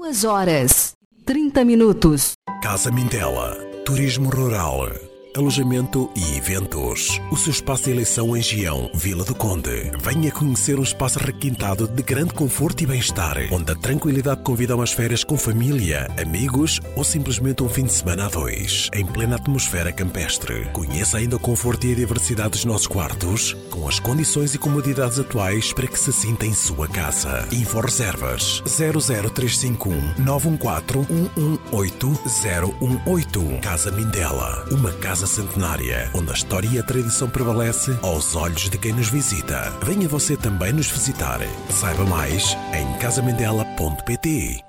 2h30. Casa Mindela, turismo rural, alojamento e eventos. O seu espaço de eleição em Gião, Vila do Conde. Venha conhecer um espaço requintado de grande conforto e bem-estar, onde a tranquilidade convida a umas férias com família, amigos ou simplesmente um fim de semana a dois, em plena atmosfera campestre. Conheça ainda o conforto e a diversidade dos nossos quartos, com as condições e comodidades atuais para que se sinta em sua casa. Info reservas 00351 914 118 018. Casa Mindela, uma casa centenária, onde a história e a tradição prevalece aos olhos de quem nos visita. Venha você também nos visitar. Saiba mais em casamindela.pt.